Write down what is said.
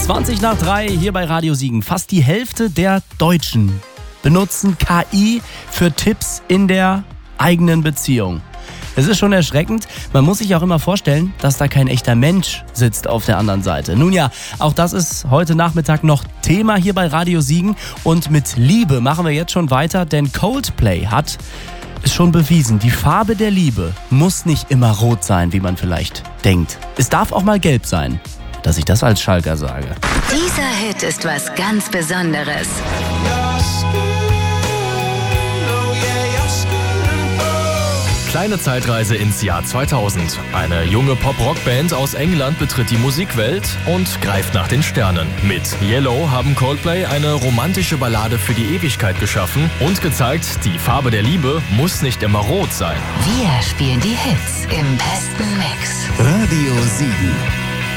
20:03 hier bei Radio Siegen. Fast die Hälfte der Deutschen benutzen KI für Tipps in der eigenen Beziehung. Es ist schon erschreckend. Man muss sich auch immer vorstellen, dass da kein echter Mensch sitzt auf der anderen Seite. Nun ja, auch das ist heute Nachmittag noch Thema hier bei Radio Siegen. Und mit Liebe machen wir jetzt schon weiter, denn Coldplay hat es schon bewiesen. Die Farbe der Liebe muss nicht immer rot sein, wie man vielleicht denkt. Es darf auch mal gelb sein, dass ich das als Schalker sage. Dieser Hit ist was ganz Besonderes. Kleine Zeitreise ins Jahr 2000. Eine junge Pop-Rock-Band aus England betritt die Musikwelt und greift nach den Sternen. Mit Yellow haben Coldplay eine romantische Ballade für die Ewigkeit geschaffen und gezeigt, die Farbe der Liebe muss nicht immer rot sein. Wir spielen die Hits im besten Mix. Radio Siegen.